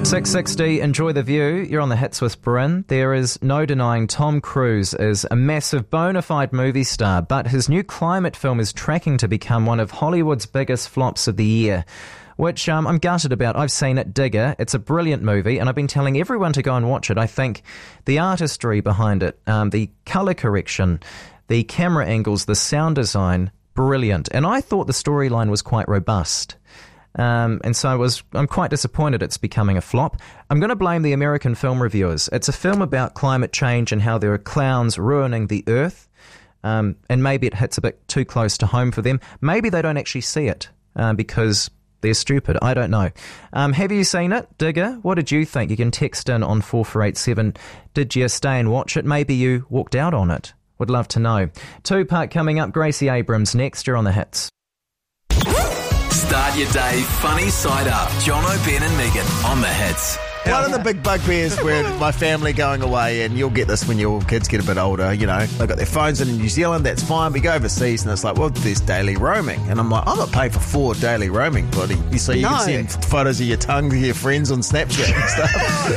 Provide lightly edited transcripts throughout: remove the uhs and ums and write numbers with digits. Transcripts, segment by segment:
6:60, enjoy the view. You're on the Hits with Bryn. There is no denying Tom Cruise is a massive bona fide movie star, but his new climate film is tracking to become one of Hollywood's biggest flops of the year, which I'm gutted about. I've seen it, Digger. It's a brilliant movie, and I've been telling everyone to go and watch it. I think the artistry behind it, the colour correction, the camera angles, the sound design, brilliant. And I thought the storyline was quite robust. And so I'm quite disappointed it's becoming a flop. I'm going to blame the American film reviewers. It's a film about climate change and how there are clowns ruining the earth. And maybe it hits a bit too close to home for them. Maybe they don't actually see it because they're stupid. I don't know. Have you seen it, Digger? What did you think? You can text in on 4487. Did you stay and watch it? Maybe you walked out on it. Would love to know. Two-part coming up. Gracie Abrams next. You're on the Hits. Start your day funny side up. Jono, Ben and Megan on the Hits. One of the big bugbears with my family going away, and you'll get this when your kids get a bit older, you know, they've got their phones in New Zealand, that's fine. We go overseas and it's like, well, there's daily roaming. And I'm like, I'm not paying for 4 daily roaming, buddy. So you can send photos of your tongue to your friends on Snapchat and stuff.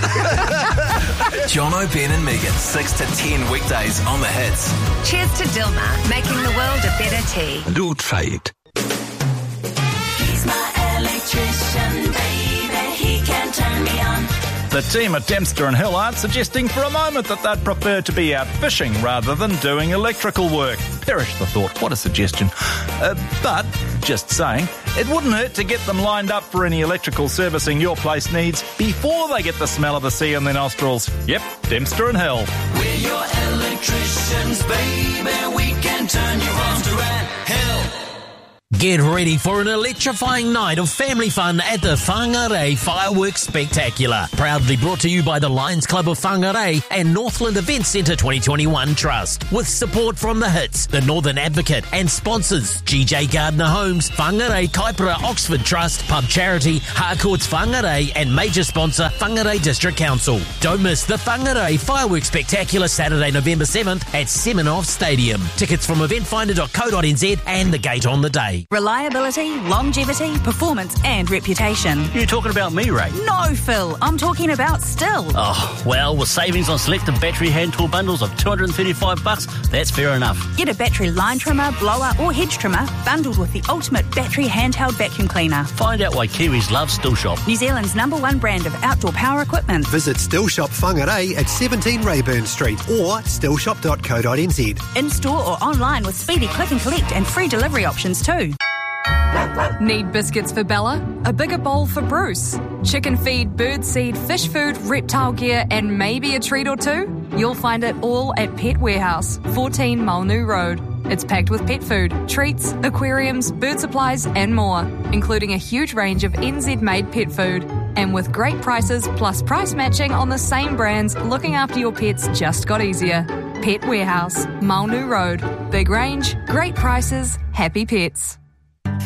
Jono, Ben and Megan, 6 to 10 weekdays on the Hits. Cheers to Dilmah, making the world a better tea. And we'll try it. He's my electrician, baby, he can turn me on. The team at Dempster and Hill aren't suggesting for a moment that they'd prefer to be out fishing rather than doing electrical work. Perish the thought, what a suggestion. But, just saying, it wouldn't hurt to get them lined up for any electrical servicing your place needs before they get the smell of the sea in their nostrils. Yep, Dempster and Hill. We're your electricians, baby, we can turn you on to Hill. Get ready for an electrifying night of family fun at the Whangarei Fireworks Spectacular. Proudly brought to you by the Lions Club of Whangarei and Northland Events Centre 2021 Trust. With support from the Hits, the Northern Advocate and sponsors GJ Gardner Homes, Whangarei Kaipara Oxford Trust, Pub Charity, Harcourts Whangarei and major sponsor Whangarei District Council. Don't miss the Whangarei Fireworks Spectacular Saturday, November 7th at Semenov Stadium. Tickets from eventfinder.co.nz and the gate on the day. Reliability, longevity, performance and reputation. You talking about me, Ray? No, Phil. I'm talking about Still. Oh, well, with savings on selected battery hand tool bundles of $235, that's fair enough. Get a battery line trimmer, blower or hedge trimmer bundled with the ultimate battery handheld vacuum cleaner. Find out why Kiwis love Still Shop. New Zealand's #1 brand of outdoor power equipment. Visit Still Shop Whangarei at 17 Rayburn Street or stillshop.co.nz. In-store or online with speedy click and collect and free delivery options too. Need biscuits for Bella? A bigger bowl for Bruce? Chicken feed, bird seed, fish food, reptile gear, and maybe a treat or two? You'll find it all at Pet Warehouse, 14 Mulnu Road. It's packed with pet food, treats, aquariums, bird supplies, and more, including a huge range of NZ-made pet food. And with great prices plus price matching on the same brands, looking after your pets just got easier. Pet Warehouse, Mulnu Road. Big range, great prices, happy pets.